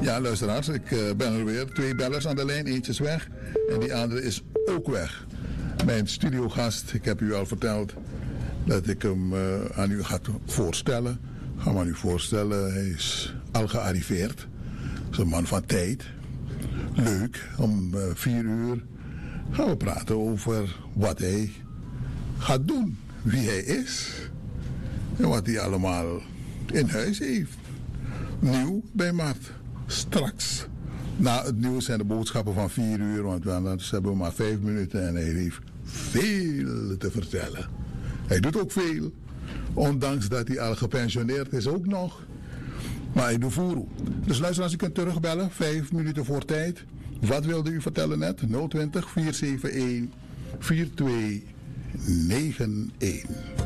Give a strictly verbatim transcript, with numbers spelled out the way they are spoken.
Ja, luisteraars, ik uh, ben er weer. Twee bellers aan de lijn, eentje is weg en die andere is ook weg. Mijn studiogast, ik heb u al verteld dat ik hem uh, aan u ga voorstellen. Ik ga hem aan u voorstellen, hij is al gearriveerd. Hij is een man van tijd. Leuk, om uh, vier uur gaan we praten over wat hij gaat doen. Wie hij is en wat hij allemaal in huis heeft. Nieuw bij Mart. Straks. Na het nieuws en de boodschappen van vier uur, want we hebben maar vijf minuten en hij heeft veel te vertellen. Hij doet ook veel, ondanks dat hij al gepensioneerd is ook nog. Maar hij doet voeren. Dus luister, als u kunt terugbellen, vijf minuten voor tijd. Wat wilde u vertellen net? nul twintig, vier zeven een, vier twee negen een.